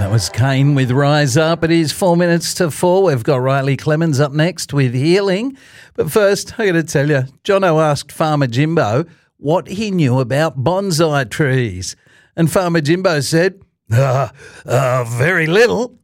Was Kane with Rise Up. It is 4 minutes to 4. We've got Riley Clemens up next with Healing. But first, I got to tell you, Jono asked Farmer Jimbo what he knew about bonsai trees. And Farmer Jimbo said, very little.